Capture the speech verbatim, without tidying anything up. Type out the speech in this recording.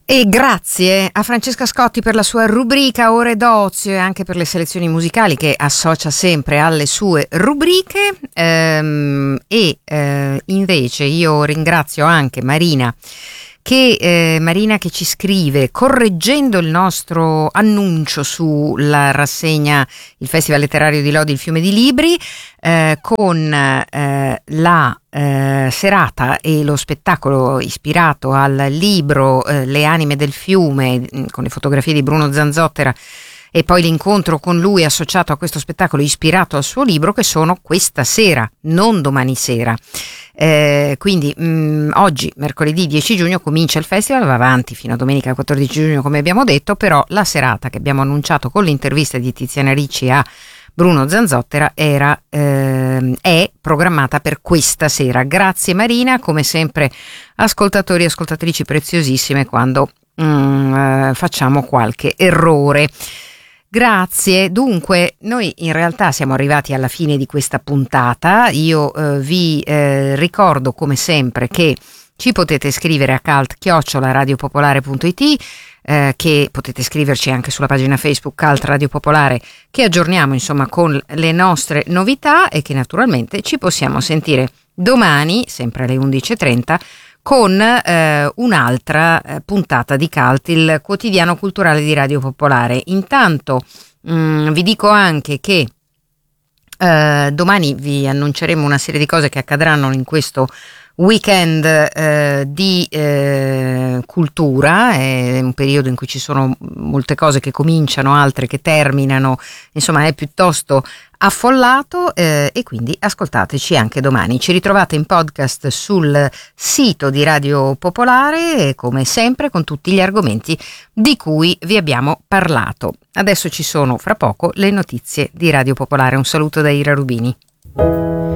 E grazie a Francesca Scotti per la sua rubrica Ore d'Ozio e anche per le selezioni musicali che associa sempre alle sue rubriche. Ehm, e eh, invece io ringrazio anche Marina che, eh, Marina che ci scrive correggendo il nostro annuncio sulla rassegna il Festival Letterario di Lodi, il Fiume di Libri, eh, con eh, la eh, serata e lo spettacolo ispirato al libro eh, Le anime del fiume, con le fotografie di Bruno Zanzottera, e poi l'incontro con lui associato a questo spettacolo ispirato al suo libro, che sono questa sera, non domani sera. Eh, quindi mh, oggi, mercoledì dieci giugno, comincia il festival, va avanti fino a domenica quattordici giugno come abbiamo detto, però la serata che abbiamo annunciato con l'intervista di Tiziana Ricci a Bruno Zanzottera era, eh, è programmata per questa sera. Grazie Marina, come sempre ascoltatori e ascoltatrici preziosissime quando mh, eh, facciamo qualche errore. Grazie. Dunque, noi in realtà siamo arrivati alla fine di questa puntata. Io eh, vi eh, ricordo come sempre che ci potete scrivere a cult chiocciola radiopopolare punto it, eh, che potete scriverci anche sulla pagina Facebook Cult Radio Popolare, che aggiorniamo insomma con le nostre novità, e che naturalmente ci possiamo sentire domani, sempre alle undici e trenta, con eh, un'altra eh, puntata di Cult, il quotidiano culturale di Radio Popolare. Intanto mh, vi dico anche che eh, domani vi annunceremo una serie di cose che accadranno in questo weekend eh, di eh, cultura. È un periodo in cui ci sono molte cose che cominciano, altre che terminano, insomma è piuttosto affollato, eh, e quindi ascoltateci anche domani. Ci ritrovate in podcast sul sito di Radio Popolare, come sempre con tutti gli argomenti di cui vi abbiamo parlato. Adesso ci sono fra poco le notizie di Radio Popolare. Un saluto da Ira Rubini.